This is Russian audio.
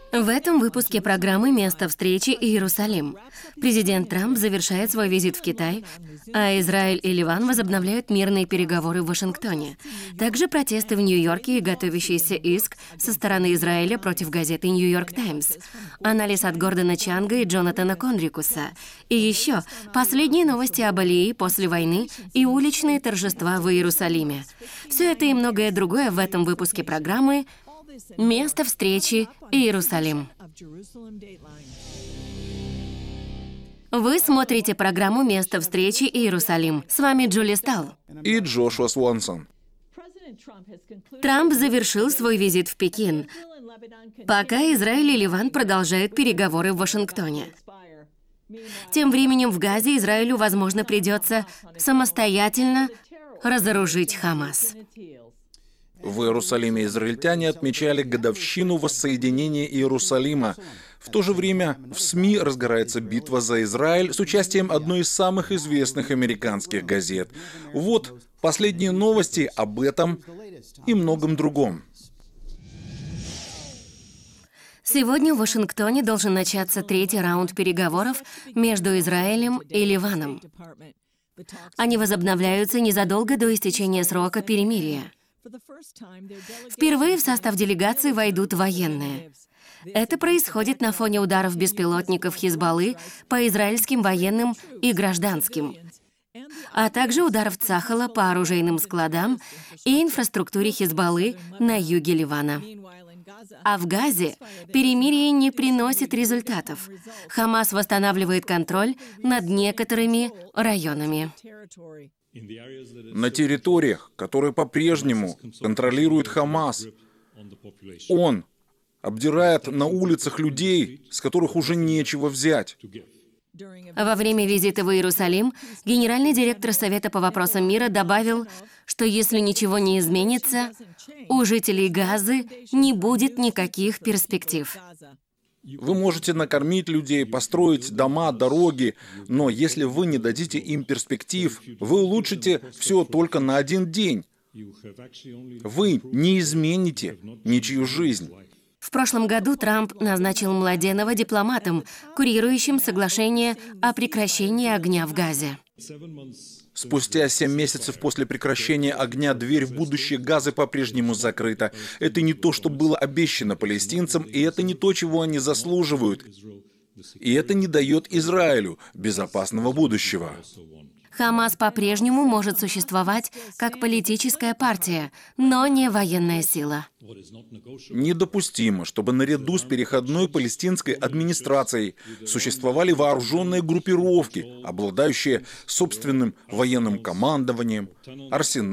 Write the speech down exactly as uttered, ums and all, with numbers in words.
В этом выпуске программы «Место встречи» Иерусалим. Президент Трамп завершает свой визит в Китай, а Израиль и Ливан возобновляют мирные переговоры в Вашингтоне. Также протесты в Нью-Йорке и готовящийся иск со стороны Израиля против газеты «Нью-Йорк Таймс». Анализ от Гордона Чанга и Джонатана Конрикуса. И еще последние новости об Алии после войны и уличные торжества в Иерусалиме. Все это и многое другое в этом выпуске программы «Место встречи Иерусалим». Вы смотрите программу «Место встречи Иерусалим». С вами Джули Стал и Джошуа Свонсон. Трамп завершил свой визит в Пекин, пока Израиль и Ливан продолжают переговоры в Вашингтоне. Тем временем в Газе Израилю, возможно, придется самостоятельно разоружить Хамас. В Иерусалиме израильтяне отмечали годовщину воссоединения Иерусалима. В то же время в СМИ разгорается битва за Израиль с участием одной из самых известных американских газет. Вот последние новости об этом и многом другом. Сегодня в Вашингтоне должен начаться третий раунд переговоров между Израилем и Ливаном. Они возобновляются незадолго до истечения срока перемирия. Впервые в состав делегации войдут военные. Это происходит на фоне ударов беспилотников Хизбаллы по израильским военным и гражданским, а также ударов Цахала по оружейным складам и инфраструктуре Хизбаллы на юге Ливана. А в Газе перемирие не приносит результатов. Хамас восстанавливает контроль над некоторыми районами. На территориях, которые по-прежнему контролирует Хамас, он обдирает на улицах людей, с которых уже нечего взять. Во время визита в Иерусалим генеральный директор Совета по вопросам мира добавил, что если ничего не изменится, у жителей Газы не будет никаких перспектив. Вы можете накормить людей, построить дома, дороги, но если вы не дадите им перспектив, вы улучшите все только на один день. Вы не измените ничью жизнь. В прошлом году Трамп назначил Младенова дипломатом, курирующим соглашение о прекращении огня в Газе. Спустя семь месяцев после прекращения огня дверь в будущее Газы по-прежнему закрыта. Это не то, что было обещано палестинцам, и это не то, чего они заслуживают. И это не дает Израилю безопасного будущего. Хамас по-прежнему может существовать как политическая партия, но не военная сила. Недопустимо, чтобы наряду с переходной палестинской администрацией существовали вооруженные группировки, обладающие собственным военным командованием, арсеналом,